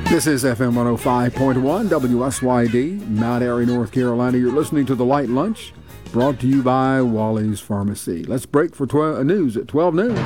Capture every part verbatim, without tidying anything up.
This is F M one oh five point one W S Y D, Mount Airy, North Carolina. You're listening to The Light Lunch, brought to you by Wally's Pharmacy. Let's break for tw- news at twelve noon.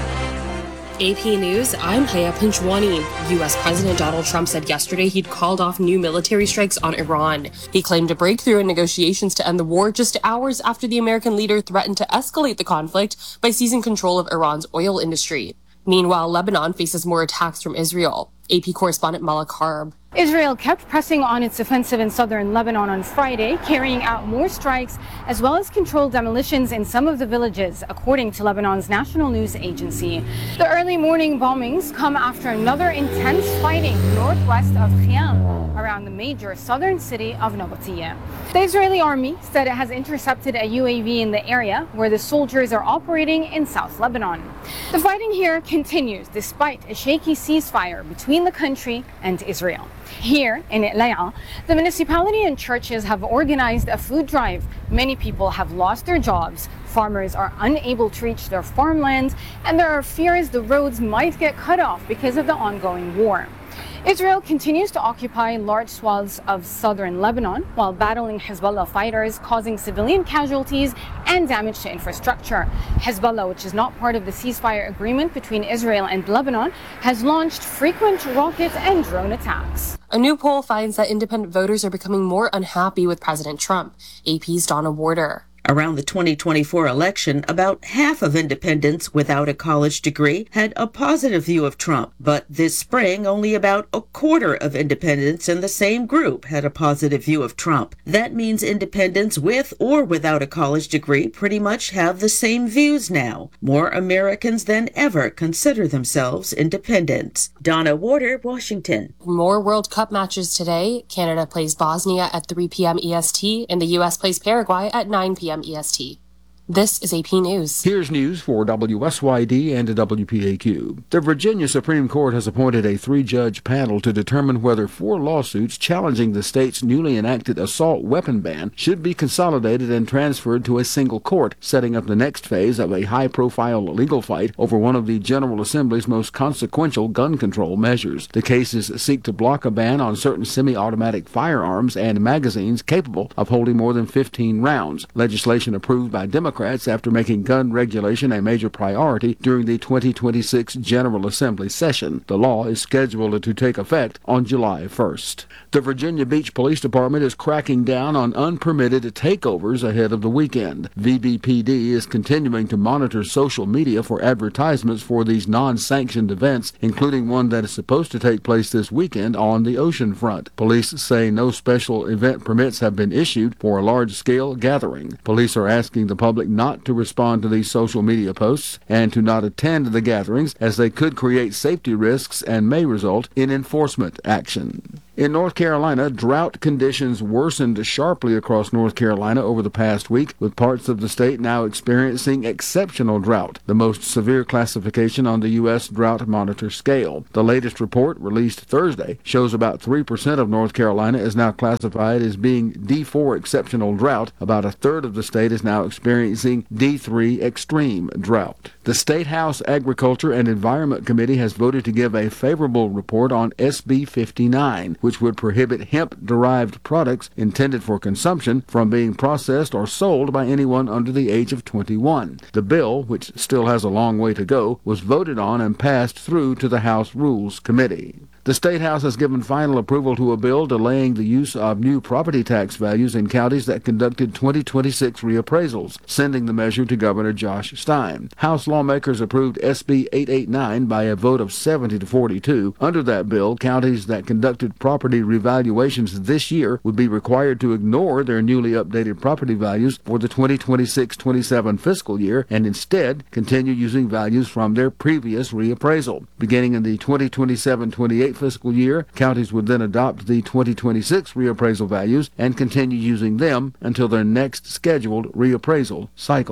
A P News, I'm Haya Pinchwani. U S President Donald Trump said yesterday he'd called off new military strikes on Iran. He claimed a breakthrough in negotiations to end the war just hours after the American leader threatened to escalate the conflict by seizing control of Iran's oil industry. Meanwhile, Lebanon faces more attacks from Israel. A P correspondent Malak Harb. Israel kept pressing on its offensive in southern Lebanon on Friday, carrying out more strikes as well as controlled demolitions in some of the villages, according to Lebanon's national news agency. The early morning bombings come after another intense fighting northwest of Khiam, around the major southern city of Nabateeh. The Israeli army said it has intercepted a U A V in the area where the soldiers are operating in South Lebanon. The fighting here continues despite a shaky ceasefire between the country and Israel. Here in Itlaya, the municipality and churches have organized a food drive. Many people have lost their jobs, farmers are unable to reach their farmlands, and there are fears the roads might get cut off because of the ongoing war. Israel continues to occupy large swaths of southern Lebanon while battling Hezbollah fighters, causing civilian casualties and damage to infrastructure. Hezbollah, which is not part of the ceasefire agreement between Israel and Lebanon, has launched frequent rocket and drone attacks. A new poll finds that independent voters are becoming more unhappy with President Trump. A P's Donna Warder. Around the twenty twenty-four election, about half of independents without a college degree had a positive view of Trump. But this spring, only about a quarter of independents in the same group had a positive view of Trump. That means independents with or without a college degree pretty much have the same views now. More Americans than ever consider themselves independents. Donna Warder, Washington. More World Cup matches today. Canada plays Bosnia at three p.m. E S T, and the U S plays Paraguay at nine p.m. E S T. This is A P News. Here's news for W S Y D and W P A Q. The Virginia Supreme Court has appointed a three-judge panel to determine whether four lawsuits challenging the state's newly enacted assault weapon ban should be consolidated and transferred to a single court, setting up the next phase of a high-profile legal fight over one of the General Assembly's most consequential gun control measures. The cases seek to block a ban on certain semi-automatic firearms and magazines capable of holding more than fifteen rounds, legislation approved by Democrats after making gun regulation a major priority during the twenty twenty-six General Assembly session. The law is scheduled to take effect on July first. The Virginia Beach Police Department is cracking down on unpermitted takeovers ahead of the weekend. V B P D is continuing to monitor social media for advertisements for these non-sanctioned events, including one that is supposed to take place this weekend on the ocean front. Police say no special event permits have been issued for a large-scale gathering. Police are asking the public not to respond to these social media posts and to not attend the gatherings, as they could create safety risks and may result in enforcement action. In North Carolina, drought conditions worsened sharply across North Carolina over the past week, with parts of the state now experiencing exceptional drought, the most severe classification on the U S Drought Monitor scale. The latest report, released Thursday, shows about three percent of North Carolina is now classified as being D four exceptional drought. About a third of the state is now experiencing D three extreme drought. The State House Agriculture and Environment Committee has voted to give a favorable report on S B fifty-nine, which would prohibit hemp-derived products intended for consumption from being processed or sold by anyone under the age of twenty-one. The bill, which still has a long way to go, was voted on and passed through to the House Rules Committee. The State House has given final approval to a bill delaying the use of new property tax values in counties that conducted twenty twenty-six reappraisals, sending the measure to Governor Josh Stein. House lawmakers approved S B eight eighty-nine by a vote of seventy to forty-two. Under that bill, counties that conducted property revaluations this year would be required to ignore their newly updated property values for the twenty twenty-six twenty-seven fiscal year and instead continue using values from their previous reappraisal. Beginning in the twenty twenty-seven twenty-eight fiscal year, counties would then adopt the twenty twenty-six reappraisal values and continue using them until their next scheduled reappraisal cycle.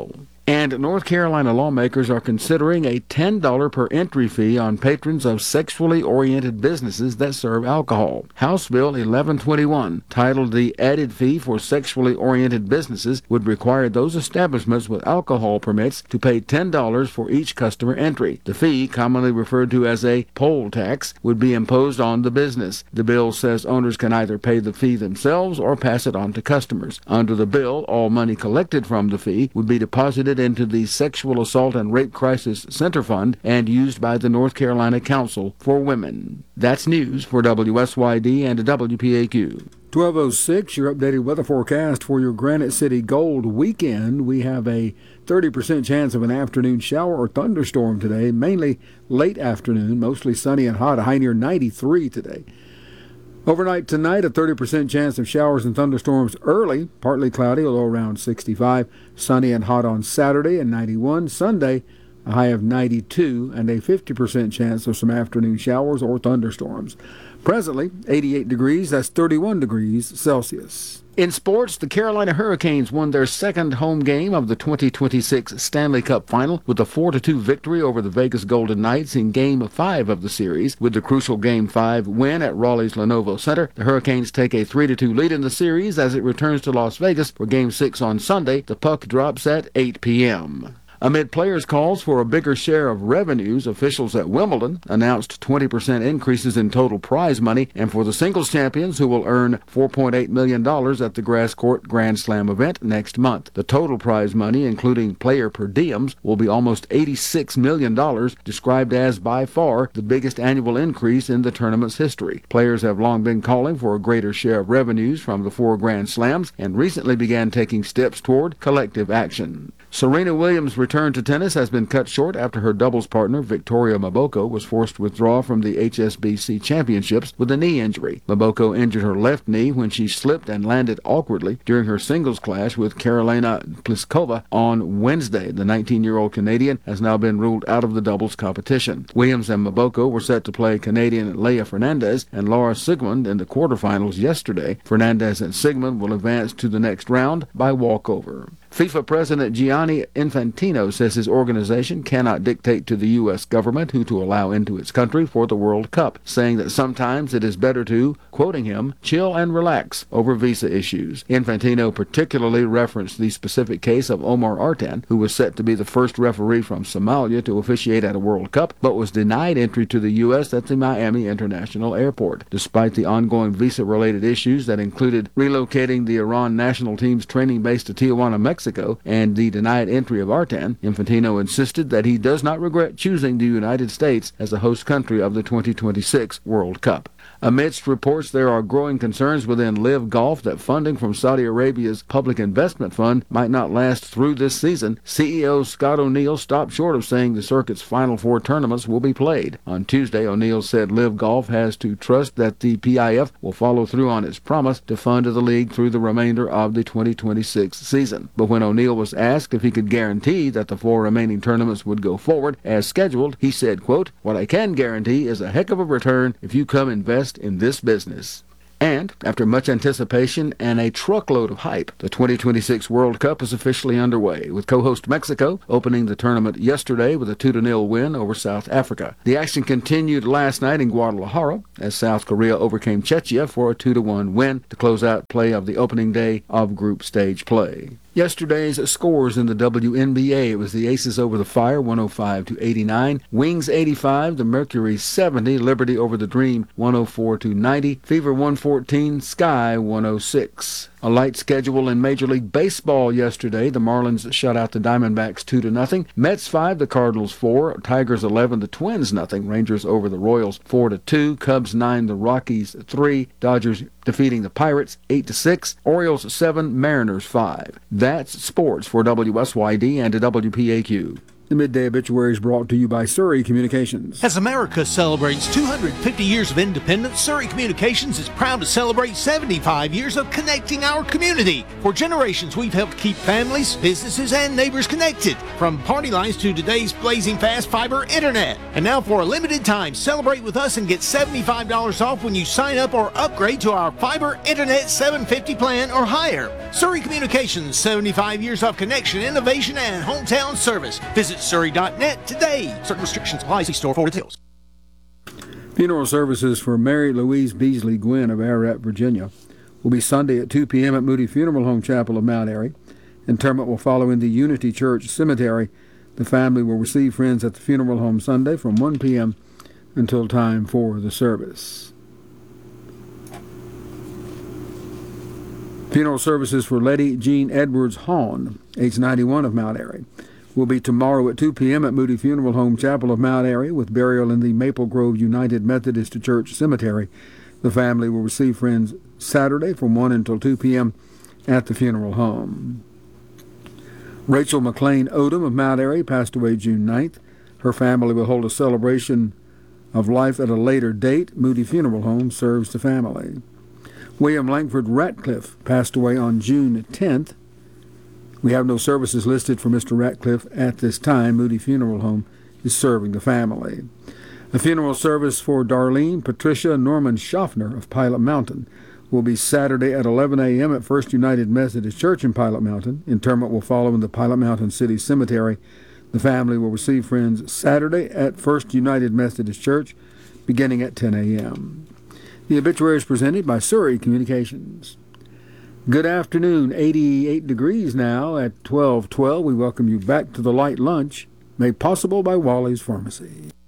And North Carolina lawmakers are considering a ten dollars per entry fee on patrons of sexually oriented businesses that serve alcohol. House Bill eleven twenty-one, titled The Added Fee for Sexually Oriented Businesses, would require those establishments with alcohol permits to pay ten dollars for each customer entry. The fee, commonly referred to as a poll tax, would be imposed on the business. The bill says owners can either pay the fee themselves or pass it on to customers. Under the bill, all money collected from the fee would be deposited into the Sexual Assault and Rape Crisis Center Fund and used by the North Carolina Council for Women. That's news for W S Y D and W P A Q. twelve oh six, your updated weather forecast for your Granite City Gold weekend. We have a thirty percent chance of an afternoon shower or thunderstorm today, mainly late afternoon, mostly sunny and hot, a high near ninety-three today. Overnight tonight, a thirty percent chance of showers and thunderstorms early, partly cloudy, although around sixty-five. Sunny and hot on Saturday and ninety-one. Sunday, a high of ninety-two, and a fifty percent chance of some afternoon showers or thunderstorms. Presently, eighty-eight degrees, that's thirty-one degrees Celsius. In sports, the Carolina Hurricanes won their second home game of the twenty twenty-six Stanley Cup Final with a four to two victory over the Vegas Golden Knights in Game five of the series. With the crucial Game five win at Raleigh's Lenovo Center, the Hurricanes take a three to two lead in the series as it returns to Las Vegas for Game six on Sunday. The puck drops at eight p.m. Amid players' calls for a bigger share of revenues, officials at Wimbledon announced twenty percent increases in total prize money, and for the singles champions, who will earn four point eight million dollars at the grass court Grand Slam event next month. The total prize money, including player per diems, will be almost eighty-six million dollars, described as by far the biggest annual increase in the tournament's history. Players have long been calling for a greater share of revenues from the four Grand Slams and recently began taking steps toward collective action. Serena Williams' return to tennis has been cut short after her doubles partner, Victoria Mboko, was forced to withdraw from the H S B C Championships with a knee injury. Mboko injured her left knee when she slipped and landed awkwardly during her singles clash with Karolina Pliskova on Wednesday. The nineteen-year-old Canadian has now been ruled out of the doubles competition. Williams and Mboko were set to play Canadian Leah Fernandez and Laura Sigmund in the quarterfinals yesterday. Fernandez and Sigmund will advance to the next round by walkover. FIFA President Gianni Infantino says his organization cannot dictate to the U S government who to allow into its country for the World Cup, saying that sometimes it is better to, quoting him, chill and relax over visa issues. Infantino particularly referenced the specific case of Omar Artan, who was set to be the first referee from Somalia to officiate at a World Cup, but was denied entry to the U S at the Miami International Airport. Despite the ongoing visa-related issues that included relocating the Iran national team's training base to Tijuana, Mexico, and the denied entry of Artan, Infantino insisted that he does not regret choosing the United States as the host country of the twenty twenty-six World Cup. Amidst reports there are growing concerns within Live Golf that funding from Saudi Arabia's Public Investment Fund might not last through this season, C E O Scott O'Neill stopped short of saying the circuit's final four tournaments will be played. On Tuesday, O'Neill said Live Golf has to trust that the P I F will follow through on its promise to fund the league through the remainder of the twenty twenty-six season. But when O'Neill was asked if he could guarantee that the four remaining tournaments would go forward as scheduled, he said, quote, "What I can guarantee is a heck of a return if you come invest in this business." And, after much anticipation and a truckload of hype, the twenty twenty-six World Cup is officially underway, with co-host Mexico opening the tournament yesterday with a two to nil win over South Africa. The action continued last night in Guadalajara as South Korea overcame Czechia for a two to one win to close out play of the opening day of group stage play. Yesterday's scores in the W N B A, it was the Aces over the Fire, one oh five to eighty-nine. Wings eighty-five, the Mercury seventy. Liberty over the Dream, one oh four to ninety. Fever one fourteen, Sky one oh six. A light schedule in Major League Baseball yesterday. The Marlins shut out the Diamondbacks two to nothing. Mets five, the Cardinals four. Tigers eleven, the Twins nothing. Rangers over the Royals four to two. Cubs nine, the Rockies three. Dodgers defeating the Pirates eight to six. Orioles seven, Mariners five. That's sports for W S Y D and W P A Q. The Midday Obituary is brought to you by Surrey Communications. As America celebrates two hundred fifty years of independence, Surrey Communications is proud to celebrate seventy-five years of connecting our community. For generations, we've helped keep families, businesses, and neighbors connected, from party lines to today's blazing fast fiber internet. And now for a limited time, celebrate with us and get seventy-five dollars off when you sign up or upgrade to our fiber internet seven fifty plan or higher. Surrey Communications, seventy-five years of connection, innovation, and hometown service. Visit Surrey dot net today. Certain restrictions apply. See store for details. Funeral services for Mary Louise Beasley Gwynn of Ararat, Virginia, will be Sunday at two p.m. at Moody Funeral Home Chapel of Mount Airy. Interment will follow in the Unity Church Cemetery. The family will receive friends at the funeral home Sunday from one p.m. until time for the service. Funeral services for Letty Jean Edwards Hawn, age ninety-one, of Mount Airy, will be tomorrow at two p.m. at Moody Funeral Home Chapel of Mount Airy, with burial in the Maple Grove United Methodist Church Cemetery. The family will receive friends Saturday from one until two p.m. at the funeral home. Rachel McLean Odom of Mount Airy passed away June ninth. Her family will hold a celebration of life at a later date. Moody Funeral Home serves the family. William Langford Ratcliffe passed away on June tenth. We have no services listed for Mister Ratcliffe at this time. Moody Funeral Home is serving the family. A funeral service for Darlene Patricia Norman Schaffner of Pilot Mountain will be Saturday at eleven a.m. at First United Methodist Church in Pilot Mountain. Interment will follow in the Pilot Mountain City Cemetery. The family will receive friends Saturday at First United Methodist Church beginning at ten a.m. The obituary is presented by Surrey Communications. Good afternoon, eighty-eight degrees now at twelve twelve. We welcome you back to the Light Lunch, made possible by Wally's Pharmacy.